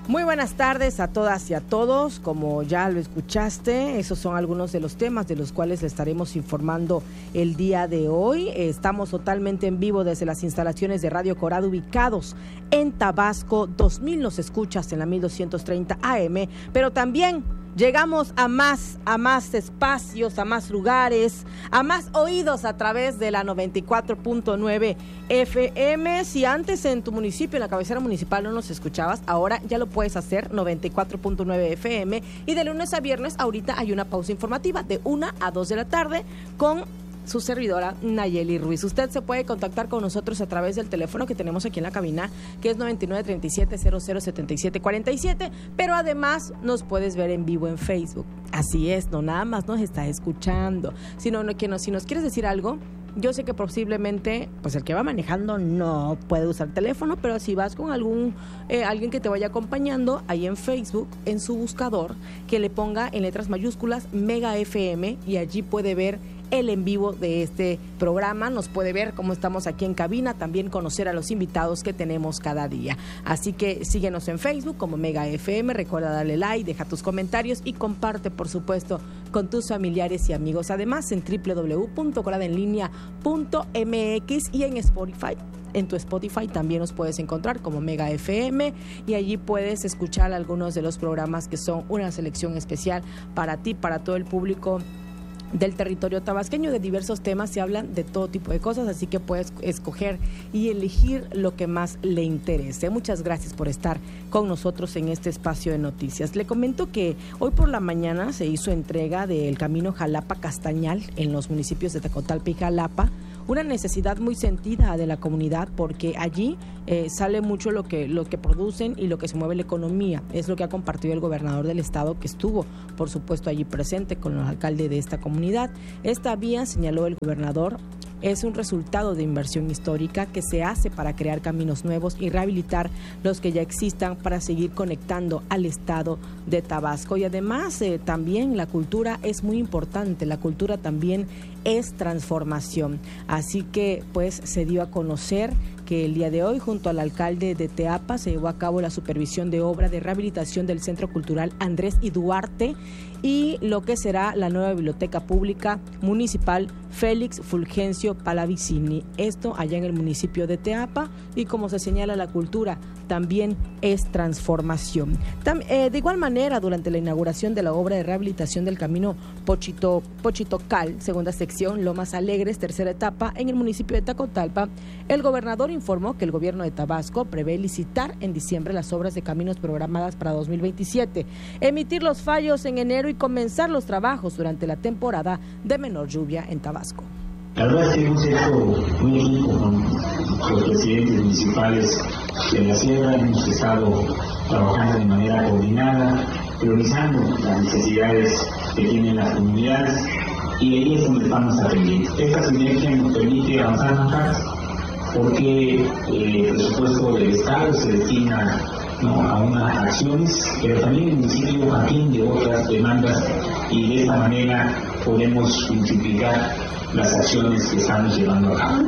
Muy buenas tardes a todas y a todos. Como ya lo escuchaste, esos son algunos de los temas de los cuales le estaremos informando el día de hoy. Estamos totalmente en vivo desde las instalaciones de Radio Corado, ubicados en Tabasco. 2000 nos escuchas en la 1230 AM, pero también llegamos a más espacios, a más lugares, a más oídos a través de la 94.9 FM. Si antes en tu municipio, en la cabecera municipal, no nos escuchabas, ahora ya lo puedes hacer, 94.9 FM. Y de lunes a viernes, ahorita hay una pausa informativa de 1 a 2 de la tarde con su servidora Nayeli Ruiz. Usted se puede contactar con nosotros a través del teléfono que tenemos aquí en la cabina, que es 9937-007747, pero además nos puedes ver en vivo en Facebook. Así es, no nada más nos está escuchando, sino que si nos quieres decir algo. Yo sé que posiblemente, pues el que va manejando no puede usar teléfono, pero si vas con alguien que te vaya acompañando, ahí en Facebook, en su buscador, que le ponga en letras mayúsculas Mega FM, y allí puede ver el en vivo de este programa, nos puede ver cómo estamos aquí en cabina, también conocer a los invitados que tenemos cada día. Así que síguenos en Facebook como Mega FM, recuerda darle like, deja tus comentarios y comparte, por supuesto, con tus familiares y amigos. Además, en www.coradenlinea.mx y en Spotify. En tu Spotify también nos puedes encontrar como Mega FM, y allí puedes escuchar algunos de los programas que son una selección especial para ti, para todo el público del territorio tabasqueño. De diversos temas se hablan de todo tipo de cosas, así que puedes escoger y elegir lo que más le interese. Muchas gracias por estar con nosotros en este espacio de noticias. Le comento que hoy por la mañana se hizo entrega del camino Jalapa-Castañal en los municipios de Tacotalpa y Jalapa, una necesidad muy sentida de la comunidad, porque allí sale mucho lo que producen y lo que se mueve la economía. Es lo que ha compartido el gobernador del estado, que estuvo, por supuesto, allí presente con los alcaldes de esta comunidad. Esta vía, señaló el gobernador, es un resultado de inversión histórica que se hace para crear caminos nuevos y rehabilitar los que ya existan para seguir conectando al estado de Tabasco. Y además también la cultura es muy importante, la cultura también es transformación. Así que pues se dio a conocer que el día de hoy, junto al alcalde de Teapa, se llevó a cabo la supervisión de obra de rehabilitación del Centro Cultural Andrés y Duarte y lo que será la nueva biblioteca pública municipal Félix Fulgencio Palavicini. Esto allá en el municipio de Teapa, y como se señala, la cultura también es transformación. De igual manera, durante la inauguración de la obra de rehabilitación del camino Pochitocal, segunda sección, Lomas Alegres, tercera etapa, en el municipio de Tacotalpa, el gobernador informó que el gobierno de Tabasco prevé licitar en diciembre las obras de caminos programadas para 2027, emitir los fallos en enero y comenzar los trabajos durante la temporada de menor lluvia en Tabasco. La verdad es que hemos hecho un equipo con los presidentes municipales de la Sierra. Hemos estado trabajando de manera coordinada, priorizando las necesidades que tienen las comunidades, y ahí es donde estamos atendiendo. Esta sinergia nos permite avanzar más rápido, porque el presupuesto del Estado se destina a unas acciones, pero también el municipio atiende otras demandas, y de esta manera podemos multiplicar las acciones que estamos llevando a cabo.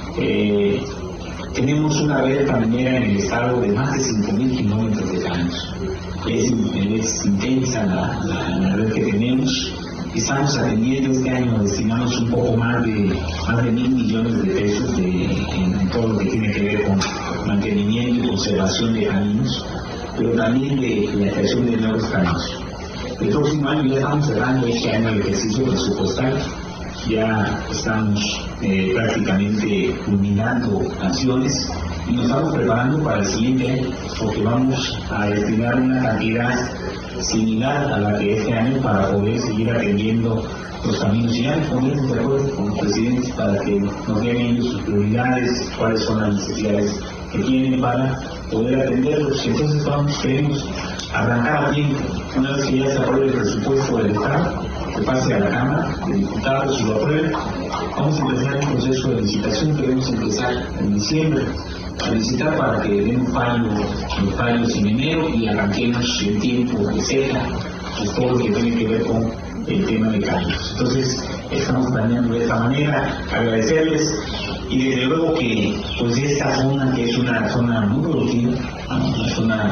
Tenemos una red caminera en el estado de más de 5.000 kilómetros de caños. Es intensa la red que tenemos. Estamos atendiendo este año, destinamos un poco más de 1.000 millones de pesos en todo lo que tiene que ver con mantenimiento y conservación de caminos, pero también de la creación de nuevos caminos. El próximo año ya estamos cerrando este año el ejercicio presupuestal. Ya estamos prácticamente culminando acciones y nos estamos preparando para el siguiente año, porque vamos a destinar una cantidad similar a la que este año para poder seguir atendiendo los caminos. Y ya nos ponemos de acuerdo con los presidentes para que nos den ellos sus prioridades, cuáles son las necesidades que tienen para poder atenderlos. Entonces queremos arrancar a tiempo. Una vez que ya se apruebe el presupuesto del Estado, que pase a la Cámara de Diputados y lo apruebe, vamos a empezar el proceso de licitación. Queremos empezar en diciembre a licitar para que den los fallos en enero y arranquemos el tiempo de seca, pues todo lo que tiene que ver con el tema de cambios. Entonces estamos planeando de esta manera, agradecerles, y desde luego que pues esta zona, que es una zona muy productiva, una zona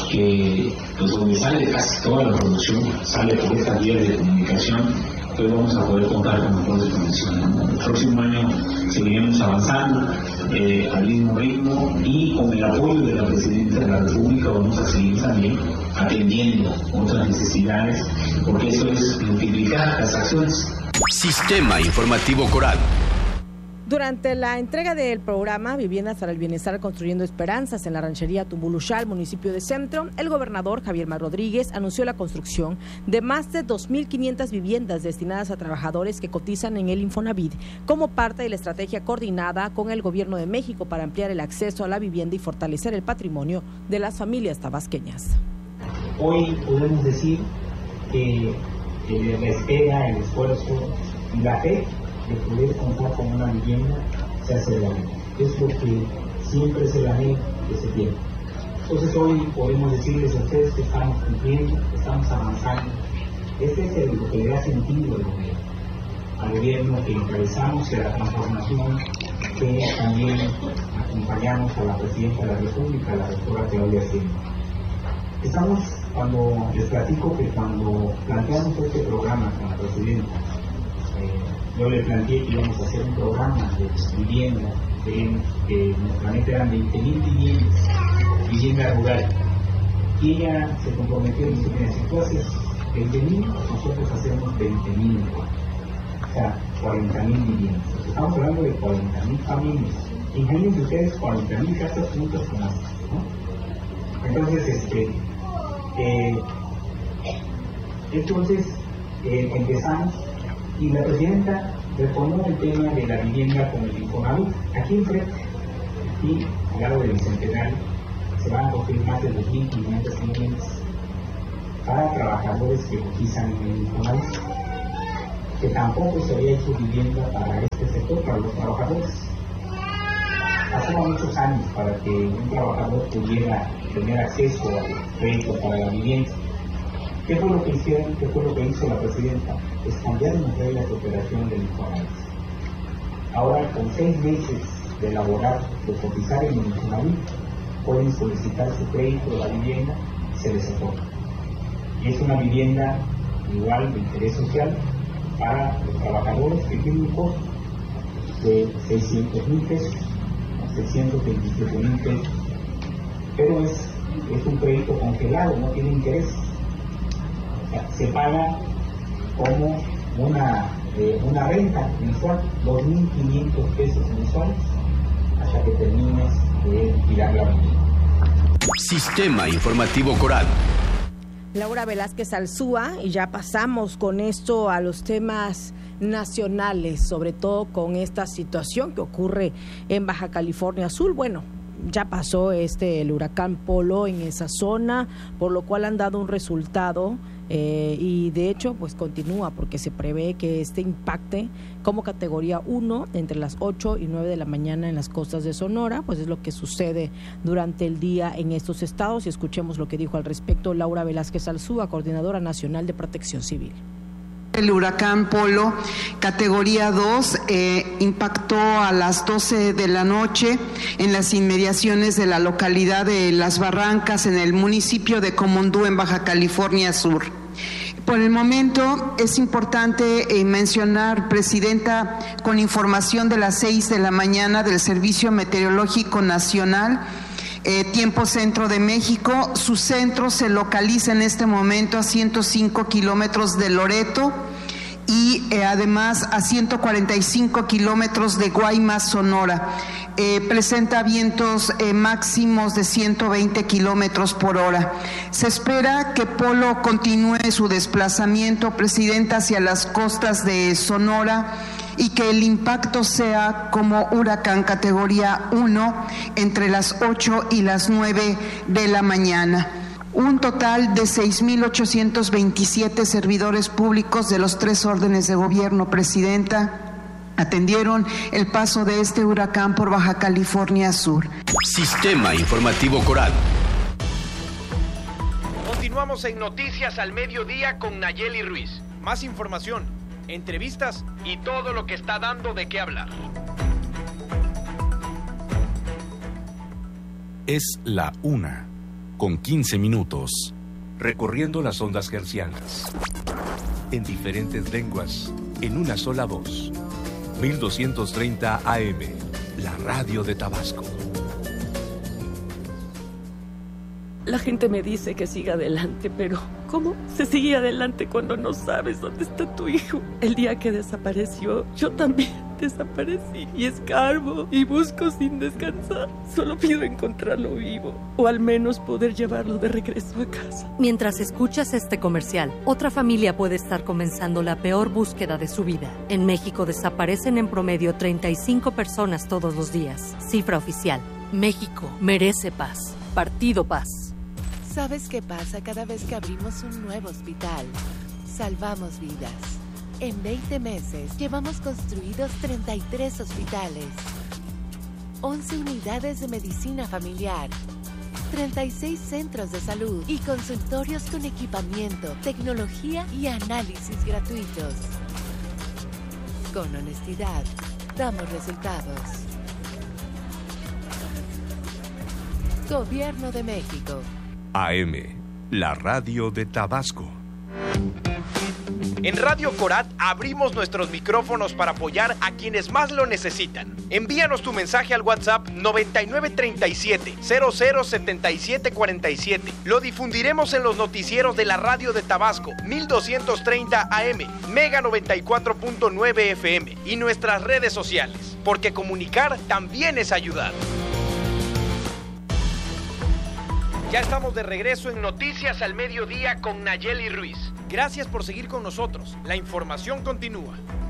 que pues, donde sale casi toda la producción, sale por estas vías de comunicación, pues vamos a poder contar con motores de conexión. El próximo año seguiremos avanzando al mismo ritmo y con el apoyo de la Presidenta de la República vamos a seguir también atendiendo otras necesidades, porque eso es multiplicar las acciones. Sistema Informativo Coral. Durante la entrega del programa Viviendas para el Bienestar Construyendo Esperanzas en la ranchería Tumbuluxal, municipio de Centro, el gobernador Javier May Rodríguez anunció la construcción de más de 2.500 viviendas destinadas a trabajadores que cotizan en el Infonavit, como parte de la estrategia coordinada con el Gobierno de México para ampliar el acceso a la vivienda y fortalecer el patrimonio de las familias tabasqueñas. Hoy podemos decir que la espera, el esfuerzo y la fe de poder contar con una vivienda se hace realidad. Es lo que siempre es el anhelo que se tiene. Entonces hoy podemos decirles a ustedes que estamos cumpliendo, que estamos avanzando. Este es lo que le da sentido al gobierno que encabezamos y a la transformación que también acompañamos a la Presidenta de la República, a la doctora Claudia Sheinbaum. Estamos, cuando les platico que cuando planteamos este programa con la Presidenta, yo le planteé que íbamos a hacer un programa de vivienda, que nuestra meta eran 20.000 viviendas, vivienda rural. Y ella se comprometió y dice, mira, si tú haces 20.000, nosotros hacemos 20.000. O sea, 40.000 viviendas. Estamos hablando de 40.000 familias. Imagínense ustedes 40.000 casas juntas con las, ¿no? Entonces, empezamos. Y la Presidenta retomó el tema de la vivienda con el Infonavit. Aquí enfrente, aquí al lado del Bicentenario, se van a construir más de 2.500 viviendas para trabajadores que cotizan en el Infonavit, que tampoco se había hecho vivienda para este sector, para los trabajadores. Pasaron muchos años para que un trabajador pudiera tener acceso al crédito para la vivienda. ¿Qué fue lo que hicieron? ¿Qué fue lo que hizo la Presidenta? Es cambiar las reglas de operación del Infonavit. Ahora, con 6 meses de elaborar, de cotizar en el Infonavit, pueden solicitar su crédito de la vivienda, se les otorga. Y es una vivienda igual de interés social para los trabajadores que tienen un costo de 600,000 pesos, 627,000 pesos. Pero es un crédito congelado, no tiene interés. Se paga como una renta mensual, 2.500 pesos mensuales, hasta que termines de tirar la vivienda. Sistema Informativo Coral. Laura Velázquez Alzúa, y ya pasamos con esto a los temas nacionales, sobre todo con esta situación que ocurre en Baja California Sur. Bueno, ya pasó el huracán Polo en esa zona, por lo cual han dado un resultado y de hecho pues continúa, porque se prevé que impacte como categoría 1 entre las 8 y 9 de la mañana en las costas de Sonora. Pues es lo que sucede durante el día en estos estados, y escuchemos lo que dijo al respecto Laura Velázquez Alzúa, coordinadora nacional de Protección Civil. El huracán Polo, categoría 2, impactó a las 12 de la noche en las inmediaciones de la localidad de Las Barrancas, en el municipio de Comondú, en Baja California Sur. Por el momento es importante mencionar, Presidenta, con información de las 6 de la mañana del Servicio Meteorológico Nacional, tiempo centro de México. Su centro se localiza en este momento a 105 kilómetros de Loreto y además a 145 kilómetros de Guaymas, Sonora. Presenta vientos máximos de 120 kilómetros por hora. Se espera que Polo continúe su desplazamiento, Presidenta, hacia las costas de Sonora, y que el impacto sea como huracán categoría 1 entre las 8 y las 9 de la mañana. Un total de 6.827 servidores públicos de los 3 órdenes de gobierno, Presidenta, atendieron el paso de este huracán por Baja California Sur. Sistema Informativo Coral. Continuamos en Noticias al Mediodía con Nayeli Ruiz. Más información, entrevistas y todo lo que está dando de qué hablar. Es la 1:02 8:15. Recorriendo las ondas hercianas. En diferentes lenguas, en una sola voz. 1230 AM, la radio de Tabasco. La gente me dice que siga adelante, pero ¿cómo se sigue adelante cuando no sabes dónde está tu hijo? El día que desapareció, yo también desaparecí y escarbo y busco sin descansar. Solo pido encontrarlo vivo o al menos poder llevarlo de regreso a casa. Mientras escuchas este comercial, otra familia puede estar comenzando la peor búsqueda de su vida. En México desaparecen en promedio 35 personas todos los días. Cifra oficial. México merece paz. Partido Paz. ¿Sabes qué pasa cada vez que abrimos un nuevo hospital? Salvamos vidas. En 20 meses llevamos construidos 33 hospitales, 11 unidades de medicina familiar, 36 centros de salud y consultorios con equipamiento, tecnología y análisis gratuitos. Con honestidad, damos resultados. Gobierno de México. AM, la radio de Tabasco. En Radio Corat abrimos nuestros micrófonos para apoyar a quienes más lo necesitan. Envíanos tu mensaje al WhatsApp 9937-007747. Lo difundiremos en los noticieros de la radio de Tabasco, 1230 AM, Mega 94.9 FM y nuestras redes sociales, porque comunicar también es ayudar. Ya estamos de regreso en Noticias al Mediodía con Nayeli Ruiz. Gracias por seguir con nosotros. La información continúa.